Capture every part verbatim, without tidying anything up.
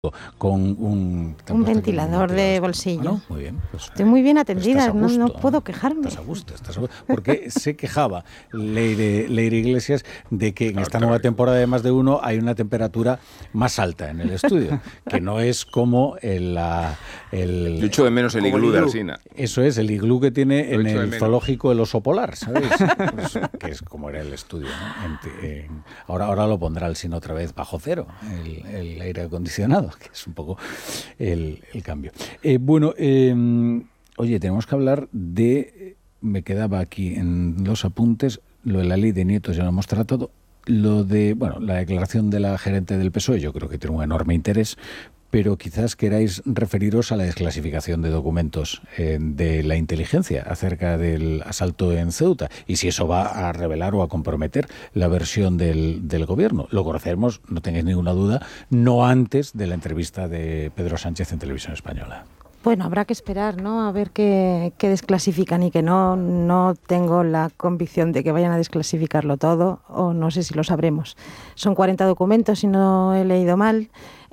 con un... Un ventilador de bolsillo. ¿No? Muy bien. Pues, Estoy muy bien atendida, pues gusto, no, no puedo quejarme. Estás a gusto, estás a gusto. Porque se quejaba Leire, Leire Iglesias de que en esta nueva temporada de Más de Uno hay una temperatura más alta en el estudio, que no es como el... La, el Yo echo de menos el iglú de Alsina. Eso es, el iglú que tiene Lo en el de zoológico el oso polar, ¿sabes? Pues, que es como era el estudio, ¿no? En, en, ahora, ahora lo pondrá Alsina otra vez bajo cero, el, el aire acondicionado, que es un poco el, el cambio. Eh, bueno, eh, oye, tenemos que hablar de, me quedaba aquí en los apuntes, lo de la ley de nietos ya lo hemos tratado, lo de, bueno, la declaración de la gerente del P S O E, yo creo que tiene un enorme interés, pero quizás queráis referiros a la desclasificación de documentos eh, de la inteligencia acerca del asalto en Ceuta y si eso va a revelar o a comprometer la versión del, del gobierno. Lo conoceremos, no tengáis ninguna duda, no antes de la entrevista de Pedro Sánchez en Televisión Española. Bueno, habrá que esperar, ¿no? A ver qué, qué desclasifican y que no, no tengo la convicción de que vayan a desclasificarlo todo, o no sé si lo sabremos. Son cuarenta documentos, si no he leído mal.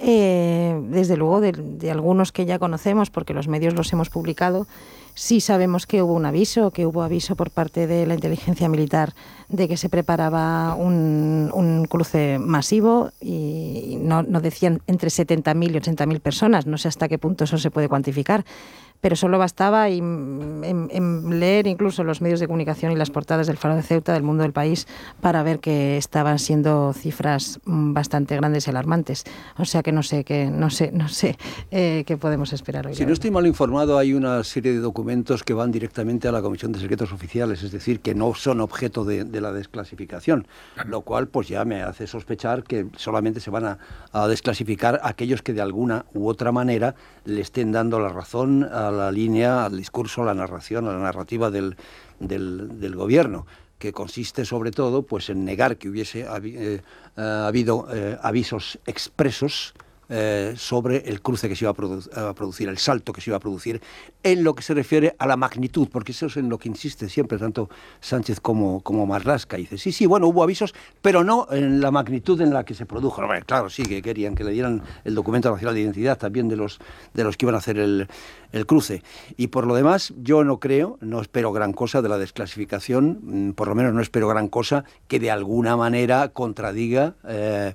Eh, desde luego, de, de algunos que ya conocemos, porque los medios los hemos publicado, sí sabemos que hubo un aviso, que hubo aviso por parte de la inteligencia militar de que se preparaba un, un cruce masivo y no, no decían entre setenta mil y ochenta mil personas, no sé hasta qué punto eso se puede cuantificar, pero solo bastaba y, en, en leer incluso los medios de comunicación y las portadas del Faro de Ceuta, del Mundo del País, para ver que estaban siendo cifras bastante grandes y alarmantes. O sea que no sé qué no sé, no sé, eh, qué podemos esperar hoy. Si no estoy mal informado, hay una serie de documentos que van directamente a la Comisión de Secretos Oficiales, es decir, que no son objeto de, de la desclasificación, lo cual pues ya me hace sospechar que solamente se van a, a desclasificar aquellos que de alguna u otra manera le estén dando la razón a la línea, al discurso, a la narración, a la narrativa del, del, del gobierno, que consiste sobre todo pues en negar que hubiese habi, eh, eh, habido eh, avisos expresos Eh, sobre el cruce que se iba a, produ a producir, el salto que se iba a producir, en lo que se refiere a la magnitud, porque eso es en lo que insiste siempre tanto Sánchez como, como Marlaska. Dice, sí, sí, bueno, hubo avisos, pero no en la magnitud en la que se produjo. Bueno, claro, sí, que querían que le dieran el documento nacional de identidad también de los, de los que iban a hacer el, el cruce. Y por lo demás, yo no creo, no espero gran cosa de la desclasificación, por lo menos no espero gran cosa que de alguna manera contradiga eh,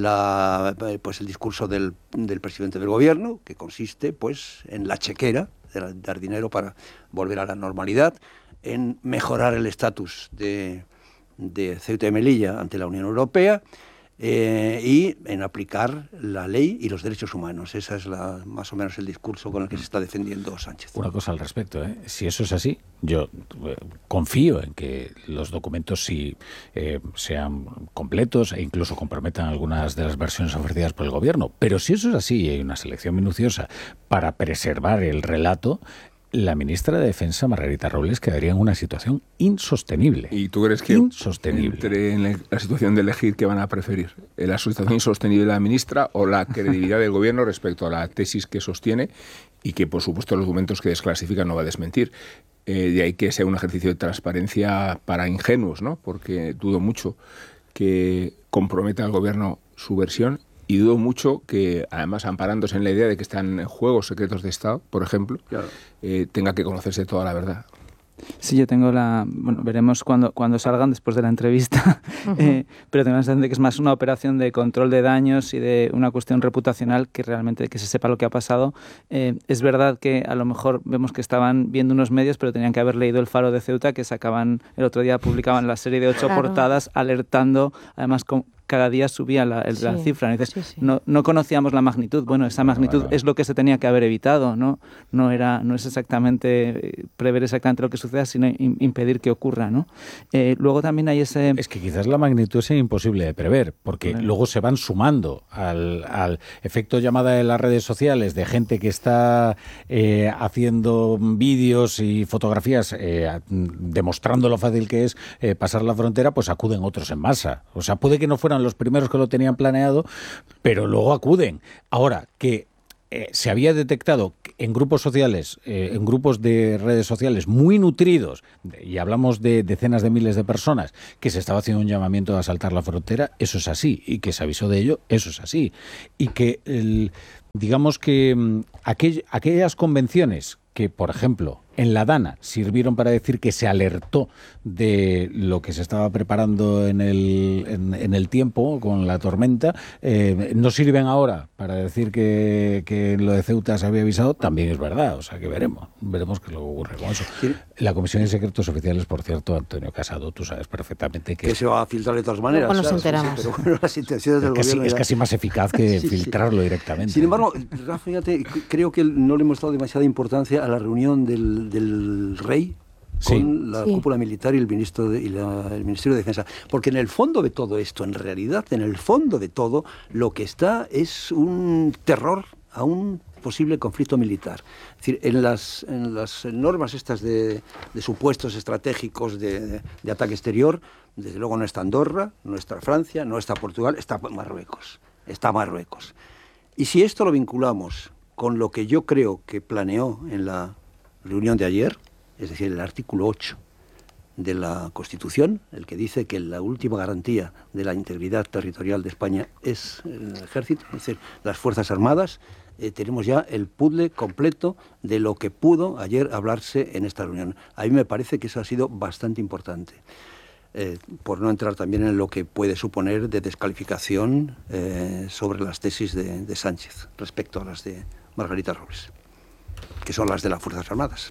La, pues el discurso del, del presidente del gobierno, que consiste pues en la chequera, de dar dinero para volver a la normalidad, en mejorar el estatus de, de Ceuta y Melilla ante la Unión Europea, eh, y en aplicar la ley y los derechos humanos. Esa es la, más o menos el discurso con el que se está defendiendo Sánchez. Una cosa al respecto, ¿eh? Si eso es así, yo eh, confío en que los documentos sí eh, sean completos e incluso comprometan algunas de las versiones ofrecidas por el gobierno. Pero si eso es así y hay una selección minuciosa para preservar el relato, la ministra de Defensa, Margarita Robles, quedaría en una situación insostenible. ¿Y tú crees que insostenible. entre en la situación de elegir qué van a preferir? ¿La situación insostenible de la ministra o la credibilidad del gobierno respecto a la tesis que sostiene y que, por supuesto, los documentos que desclasifican no va a desmentir? Eh, de ahí que sea un ejercicio de transparencia para ingenuos, ¿no? Porque dudo mucho que comprometa al gobierno su versión. Y dudo mucho que, además, amparándose en la idea de que están en juego secretos de Estado, por ejemplo, claro. eh, tenga que conocerse toda la verdad. Sí, yo tengo la... Bueno, veremos cuando, cuando salgan después de la entrevista, uh-huh. eh, pero tengo la sensación de que es más una operación de control de daños y de una cuestión reputacional que realmente que se sepa lo que ha pasado. Eh, es verdad que a lo mejor vemos que estaban viendo unos medios, pero tenían que haber leído el Faro de Ceuta, que sacaban, el otro día publicaban la serie de ocho claro. portadas alertando, además con... cada día subía la, el, sí, la cifra. Dices, sí, sí. No, no conocíamos la magnitud. Bueno, esa magnitud bueno, bueno. es lo que se tenía que haber evitado, ¿no? No era, no es exactamente prever exactamente lo que suceda, sino in, impedir que ocurra, ¿no? Eh, luego también hay ese... Es que quizás la magnitud sea imposible de prever, porque bueno. luego se van sumando al, al efecto llamada de las redes sociales de gente que está eh, haciendo vídeos y fotografías eh, demostrando lo fácil que es eh, pasar la frontera, pues acuden otros en masa. O sea, puede que no fueran los primeros que lo tenían planeado, pero luego acuden. Ahora, que eh, se había detectado en grupos sociales, eh, en grupos de redes sociales muy nutridos, y hablamos de decenas de miles de personas, que se estaba haciendo un llamamiento a asaltar la frontera, eso es así, y que se avisó de ello, eso es así. Y que el... digamos que mm, aquell, aquellas convenciones que, por ejemplo, en la Dana sirvieron para decir que se alertó de lo que se estaba preparando en el, en, en el tiempo con la tormenta, eh, no sirven ahora para decir que, que lo de Ceuta se había avisado, también es verdad, o sea que veremos, veremos qué es lo que ocurre con eso. ¿Sí? La Comisión de Secretos Oficiales, por cierto, Antonio Casado, tú sabes perfectamente que... Que se va a filtrar de todas maneras. Luego nos claro, sí, sí, enteramos. pero bueno, las intenciones del es casi, gobierno es ya- casi más eficaz que Sí, sí. filtrarlo directamente. Sin embargo, Rafa, fíjate, creo que no le hemos dado demasiada importancia a la reunión del, del rey con Sí. la Sí. cúpula militar y el ministro de, y la- el Ministerio de Defensa. Porque en el fondo de todo esto, en realidad, en el fondo de todo, lo que está es un terror a un posible conflicto militar. Es decir, en las, en las normas estas de, de supuestos estratégicos de, de ataque exterior, desde luego no está Andorra, no está Francia, no está Portugal, está Marruecos. Está Marruecos. Y si esto lo vinculamos con lo que yo creo que planeó en la reunión de ayer, es decir, el artículo ocho de la Constitución, el que dice que la última garantía de la integridad territorial de España es el ejército, es decir, las Fuerzas Armadas, eh, tenemos ya el puzzle completo de lo que pudo ayer hablarse en esta reunión. A mí me parece que eso ha sido bastante importante. Eh, por no entrar también en lo que puede suponer de descalificación eh, sobre las tesis de, de Sánchez respecto a las de Margarita Robles, que son las de las Fuerzas Armadas.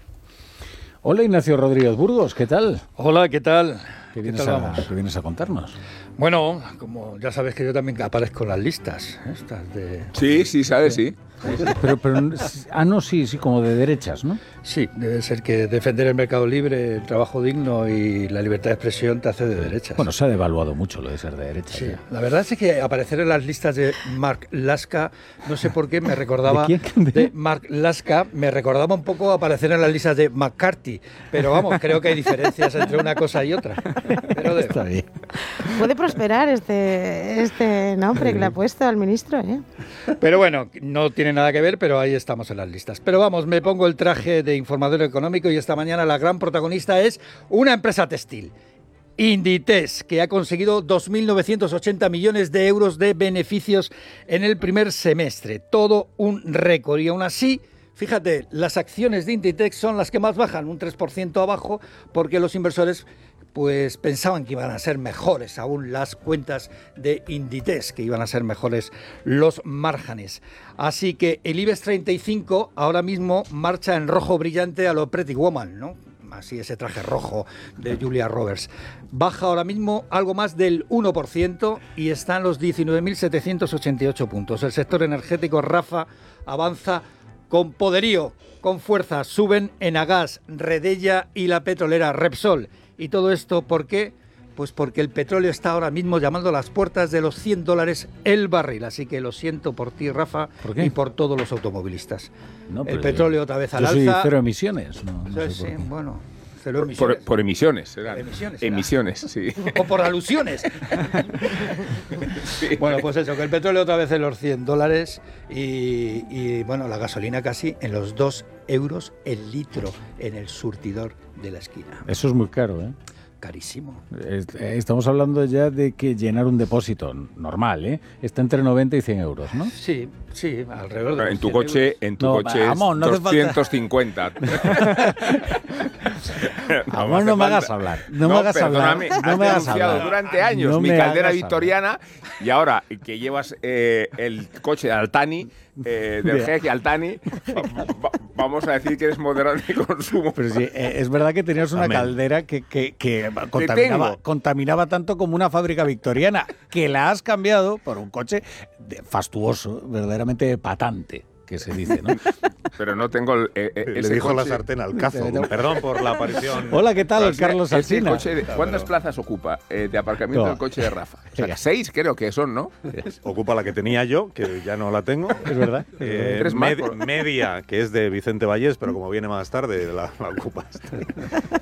Hola, Ignacio Rodríguez Burgos, ¿qué tal? Hola, ¿qué tal? ¿Qué ¿Qué vienes, tal a, vamos? ¿qué vienes a contarnos? Bueno, como ya sabes que yo también aparezco en las listas ¿eh? Estas de... Sí, sí, sabes, sí. Pero, pero, ah, no, sí, sí, como de derechas, ¿no? Sí, debe ser que defender el mercado libre, el trabajo digno y la libertad de expresión te hace de derechas. Bueno, se ha devaluado mucho lo de ser de derechas. sí, ya. la verdad es que aparecer en las listas de Mark Laska, no sé por qué me recordaba... ¿De quién? de Mark Laska, me recordaba un poco aparecer en las listas de McCarthy, pero vamos, creo que hay diferencias entre una cosa y otra. Pero de... Está bien. Puede prosperar este, este nombre que le ha puesto al ministro, ¿eh? Pero bueno, no tiene nada que ver, pero ahí estamos en las listas. Pero vamos, me pongo el traje de informador económico y esta mañana la gran protagonista es una empresa textil, Inditex, que ha conseguido dos mil novecientos ochenta millones de euros de beneficios en el primer semestre. Todo un récord y aún así... Fíjate, las acciones de Inditex son las que más bajan, un tres por ciento abajo, porque los inversores pues pensaban que iban a ser mejores aún las cuentas de Inditex, que iban a ser mejores los márgenes. Así que el IBEX treinta y cinco ahora mismo marcha en rojo brillante a lo Pretty Woman, ¿no? Así ese traje rojo de Julia Roberts. Baja ahora mismo algo más del uno por ciento y está en los diecinueve mil setecientos ochenta y ocho puntos. El sector energético, Rafa, avanza con poderío, con fuerza. Suben Enagas, Redella y la petrolera Repsol. ¿Y todo esto por qué? Pues porque el petróleo está ahora mismo llamando a las puertas de los cien dólares el barril. Así que lo siento por ti, Rafa, ¿Por qué? y por todos los automovilistas. No, el pero petróleo yo- otra vez yo al soy alza. cero emisiones. No, no sé Sí, por sí, qué. bueno, cero Por, emisiones. por emisiones, eran. Emisiones, era. Emisiones, sí. O por alusiones. Bueno, pues eso, que el petróleo otra vez en los cien dólares y, y, bueno, la gasolina casi en los dos euros el litro en el surtidor de la esquina. Eso es muy caro, ¿eh? Carísimo. Es- eh, Estamos hablando ya de que llenar un depósito normal, ¿eh? Está entre noventa y cien euros, ¿no? Sí, sí, alrededor de En los tu cien coche, euros. en tu No, coche vamos, no hace es falta. doscientos cincuenta. Vamos, hace no me hagas falta. hablar, no me hagas hablar, perdóname, no has me hagas denunciado hablar. durante años No mi me caldera hagas victoriana y ahora que llevas eh, el coche de Altani, eh, del Mira. jeque Altani, va- va- vamos a decir que eres moderado en el consumo. Pero sí, eh, es verdad que tenías una Amén. caldera que, que, que contaminaba, tengo. contaminaba tanto como una fábrica victoriana, que la has cambiado por un coche de- fastuoso, verdaderamente patante, que se dice, ¿no? Pero no tengo el, eh, eh, Le ese dijo la coche- sartén al cazo. Perdón por la aparición. Hola, ¿qué tal, Pero Carlos ese- ese Alsina? coche de- ¿Cuántas plazas ocupa eh, de aparcamiento No. del coche de Rafa? O sea, Venga. seis creo que son, ¿no? Ocupa la que tenía yo, que ya no la tengo. Es verdad. Eh, Tres más, med- por- media, que es de Vicente Vallés, pero como viene más tarde, la, la ocupa. este.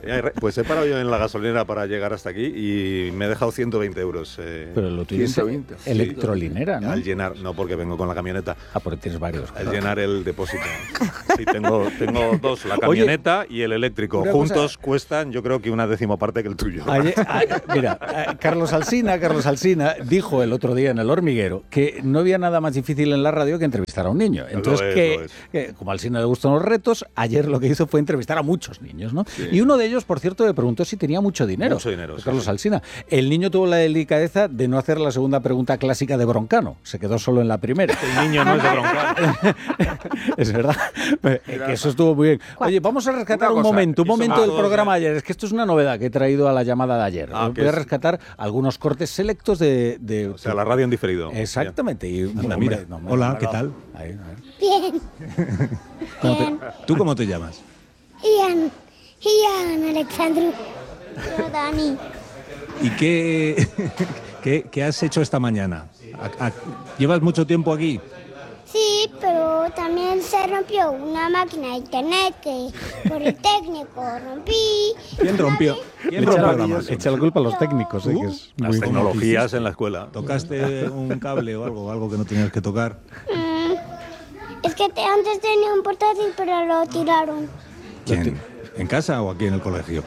Pues he parado yo en la gasolinera para llegar hasta aquí y me he dejado ciento veinte euros. Eh, Pero lo tuyo es electrolinera, ¿no? Al llenar, no porque vengo con la camioneta. Ah, porque tienes varios. Al llenar el depósito. Sí, tengo, tengo dos, la camioneta Oye, y el eléctrico. Juntos cosa... cuestan, yo creo que una décima parte que el tuyo. Ayer, a, mira, a Carlos Alsina, Carlos Alsina dijo el otro día en El Hormiguero que no había nada más difícil en la radio que entrevistar a un niño. Entonces, es, que, que como a Alsina le gustan los retos, ayer lo que hizo fue entrevistar a muchos niños, ¿no? Sí. Y uno de ellos, por cierto, le preguntó si tenía mucho dinero. Mucho dinero. Carlos sí, Alsina. El niño tuvo la delicadeza de no hacer la segunda pregunta clásica de Broncano. Se quedó solo en la primera. El niño no es de Broncano. Es verdad. Que eso estuvo muy bien. Oye, vamos a rescatar un momento, un momento del programa ayer. Es que esto es una novedad que he traído a la llamada de ayer. Ah, Voy a rescatar algunos cortes selectos de... de o sea, la radio en diferido. Exactamente. Y, Anda, hombre, mira. No, Hola, ¿qué tal? Ahí, a ver. Bien. ¿Cómo te, ¿Tú cómo te llamas? Ian. Ian Alexandru. Yo, Dani. ¿Y qué, qué, qué has hecho esta mañana? ¿A, a, ¿Llevas mucho tiempo aquí? Sí, pero también se rompió una máquina de internet que por el técnico rompí. ¿Quién rompió? ¿Quién rompió la máquina? Echa la culpa a los técnicos. ¿eh? Uh, que es las muy tecnologías en la escuela. ¿Tocaste un cable o algo, algo que no tenías que tocar? Mm, es que te, antes tenía un portátil, pero lo tiraron. ¿Quién? ¿En casa o aquí en el colegio?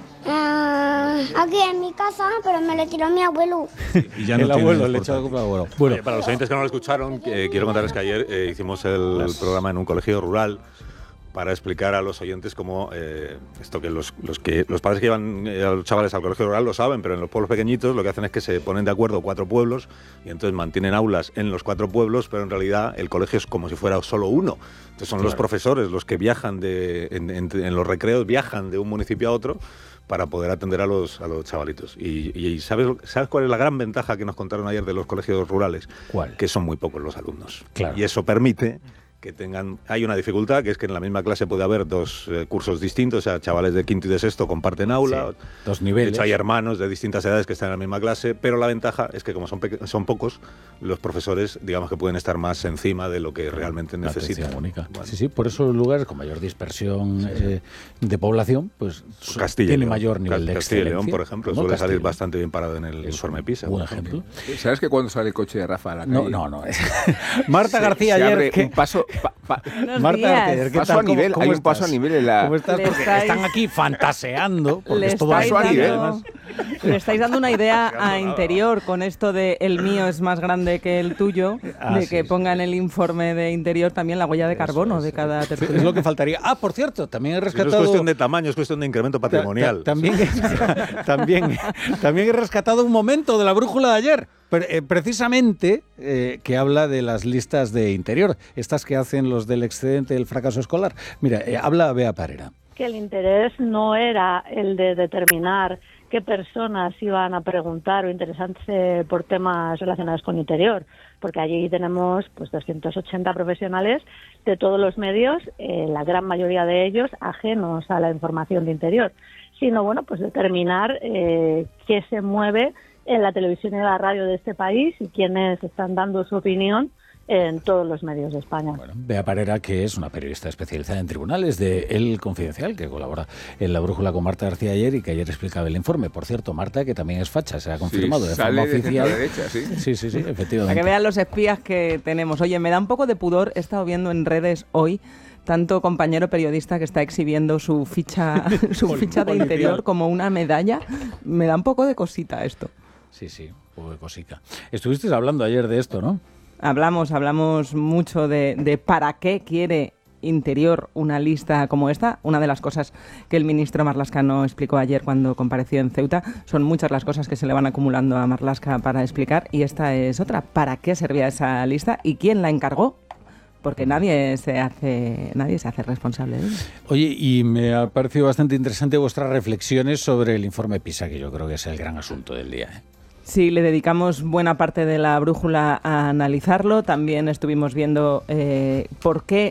Uh, aquí en mi casa, pero me lo tiró mi abuelo. Y ya no el abuelo, le echó la culpa al abuelo. Bueno, Oye, para los oyentes que no lo escucharon, eh, quiero contarles que ayer eh, hicimos el, el programa en un colegio rural para explicar a los oyentes cómo eh, esto que los, los que los padres que llevan eh, a los chavales al colegio rural lo saben, pero en los pueblos pequeñitos lo que hacen es que se ponen de acuerdo cuatro pueblos y entonces mantienen aulas en los cuatro pueblos, pero en realidad el colegio es como si fuera solo uno. Entonces son claro. los profesores los que viajan de, en, en, en los recreos, viajan de un municipio a otro para poder atender a los, a los chavalitos. Y, y ¿sabes, ¿sabes cuál es la gran ventaja que nos contaron ayer de los colegios rurales? ¿Cuál? Que son muy pocos los alumnos. Claro. Y eso permite que tengan... Hay una dificultad, que es que en la misma clase puede haber dos eh, cursos distintos, o sea, chavales de quinto y de sexto comparten aula. Sí, dos niveles. De hecho, hay hermanos de distintas edades que están en la misma clase, pero la ventaja es que como son, son pocos, los profesores, digamos que pueden estar más encima de lo que realmente la necesitan. Única. Bueno. Sí, sí, por eso los lugares con mayor dispersión sí, sí. Eh, de población, pues Castilla tiene mayor nivel Castilla de Castilla y excelencia. León, por ejemplo, ¿No? suele Castilla. salir bastante bien parado en el es informe PISA. Un ejemplo. ¿Sabes que cuando sale el coche de Rafa a la No, calle? no, no. Marta se, García se ayer... abre que... un paso... Pa, pa, Marta García, ¿qué paso tal? a nivel, ¿Cómo, cómo hay un estás? paso a nivel en la... ¿Cómo estás? Porque estáis... están aquí fantaseando, porque le es todo paso a nivel. Dando, le estáis dando una idea a Interior con esto de el mío es más grande que el tuyo, ah, de sí, que sí. ponga en el informe de Interior también la huella de carbono es, de cada es, tertulia. es lo que faltaría. Ah, por cierto, también he rescatado... No es cuestión de tamaño, es cuestión de incremento patrimonial. Ta, ta, también, también, también he rescatado un momento de la brújula de ayer. Eh, precisamente eh, que habla de las listas de Interior, estas que hacen los del excedente del fracaso escolar. Mira, eh, habla Bea Parera. Que el interés no era el de determinar qué personas iban a preguntar o interesarse por temas relacionados con Interior, porque allí tenemos pues doscientos ochenta profesionales de todos los medios, eh, la gran mayoría de ellos ajenos a la información de Interior, sino bueno, pues determinar eh, qué se mueve en la televisión y la radio de este país y quienes están dando su opinión en todos los medios de España. Bueno, Bea Parera, que es una periodista especializada en tribunales de El Confidencial, que colabora en La Brújula con Marta García ayer y que ayer explicaba el informe. Por cierto, Marta, que también es facha, se ha confirmado sí, de sale forma de oficial. Derecha, ¿sí? sí, sí, sí, efectivamente. Para que vean los espías que tenemos. Oye, me da un poco de pudor, he estado viendo en redes hoy tanto compañero periodista que está exhibiendo su ficha, su ficha de Interior como una medalla. Me da un poco de cosita esto. Sí, sí, un poco de cosica. Estuvisteis hablando ayer de esto, ¿no? Hablamos, hablamos mucho de, de para qué quiere Interior una lista como esta. Una de las cosas que el ministro Marlaska no explicó ayer cuando compareció en Ceuta. Son muchas las cosas que se le van acumulando a Marlaska para explicar y esta es otra. ¿Para qué servía esa lista y quién la encargó? Porque nadie se hace nadie se hace responsable de ello. Oye, y me ha parecido bastante interesante vuestras reflexiones sobre el informe PISA, que yo creo que es el gran asunto del día, ¿eh? Sí, le dedicamos buena parte de la brújula a analizarlo. También estuvimos viendo eh, por qué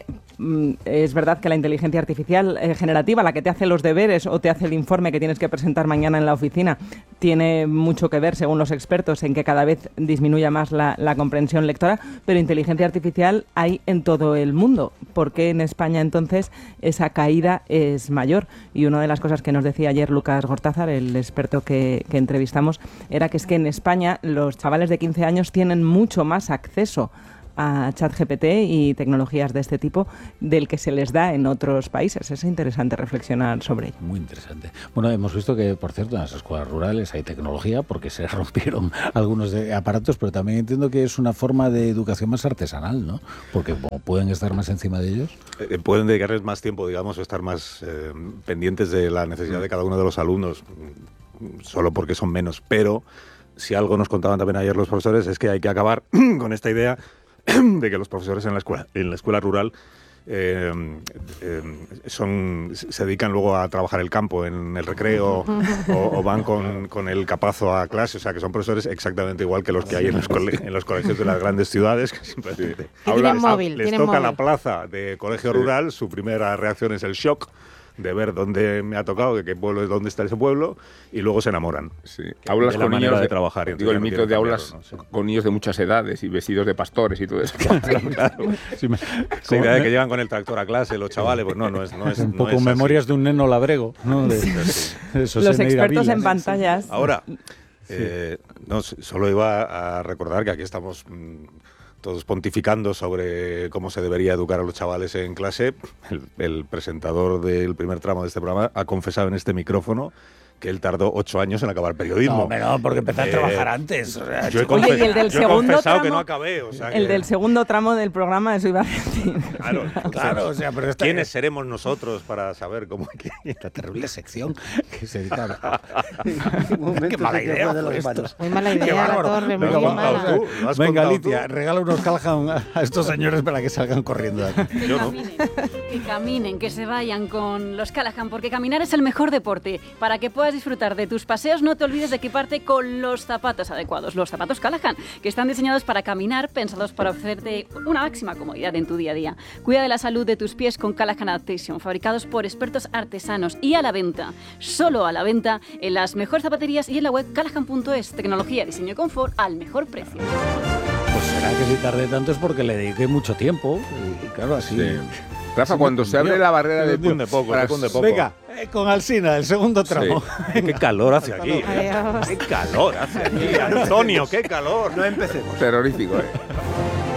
mm, es verdad que la inteligencia artificial eh, generativa, la que te hace los deberes o te hace el informe que tienes que presentar mañana en la oficina, tiene mucho que ver, según los expertos, en que cada vez disminuya más la, la comprensión lectora, pero inteligencia artificial hay en todo el mundo. ¿Por qué en España entonces esa caída es mayor? Y una de las cosas que nos decía ayer Lucas Gortázar, el experto que, que entrevistamos, era que es que en España los chavales de quince años tienen mucho más acceso a ChatGPT y tecnologías de este tipo del que se les da en otros países. Es interesante reflexionar sobre ello. Muy interesante. Bueno, hemos visto que, por cierto, en las escuelas rurales hay tecnología porque se rompieron algunos de aparatos, pero también entiendo que es una forma de educación más artesanal, ¿no? Porque como pueden estar más encima de ellos. Eh, pueden dedicarles más tiempo, digamos, o estar más eh, pendientes de la necesidad de cada uno de los alumnos, solo porque son menos. Pero si algo nos contaban también ayer los profesores es que hay que acabar con esta idea de que los profesores en la escuela, en la escuela rural eh, eh, son, se dedican luego a trabajar el campo en el recreo o, o van con, con el capazo a clase, o sea que son profesores exactamente igual que los que hay en los, cole, en los colegios de las grandes ciudades. Que siempre dice, ahora les, móvil, les toca móvil. La plaza de colegio sí. rural, su primera reacción es el shock de ver dónde me ha tocado, de qué pueblo, dónde está ese pueblo, y luego se enamoran. Sí. Aulas con niños de, de trabajar. Digo, el mito de aulas ¿no? sí. con niños de muchas edades y vestidos de pastores y todo eso. Claro, claro. Sí, me, esa idea de que llegan con el tractor a clase los chavales, pues no, no es, no es un no poco es memorias de un neno labrego, ¿no? De, sí. Eso los expertos en pantallas. Ahora, eh, no, solo iba a recordar que aquí estamos mmm, todos pontificando sobre cómo se debería educar a los chavales en clase. El, el presentador del primer tramo de este programa ha confesado en este micrófono que él tardó ocho años en acabar periodismo. No, no, porque empecé a trabajar eh, antes. O sea, yo he, Oye, y el del yo segundo he confesado tramo, que no acabé. O sea, el que... del segundo tramo del programa, eso iba a decir. Claro, claro. O sea, pero esta... ¿quiénes seremos nosotros para saber cómo hay que... La terrible sección que se dedica a... Qué mala idea fue esto. Muy mala idea, la torre, muy Venga, mala. Tú, Venga, Alicia, regala unos Callahan a estos señores para que salgan corriendo de aquí. Que Yo caminen, no. que caminen, que se vayan con los Callahan, porque caminar es el mejor deporte. Para que puedas disfrutar de tus paseos, no te olvides de equiparte con los zapatos adecuados, los zapatos Callahan, que están diseñados para caminar, pensados para ofrecerte una máxima comodidad en tu día a día. Cuida de la salud de tus pies con Callahan Adaptation, fabricados por expertos artesanos y a la venta, solo a la venta, en las mejores zapaterías y en la web callahan punto es. Tecnología, diseño y confort al mejor precio. Pues será que si tardé tanto es porque le dediqué mucho tiempo y claro, así... Sí. Rafa, cuando se abre la barrera de de poco, para, de poco. Venga, eh, con Alsina, el segundo tramo. Sí. Qué calor hace aquí. Adiós. Qué calor hace aquí. Antonio, qué calor. No empecemos. Terrorífico, ¿eh?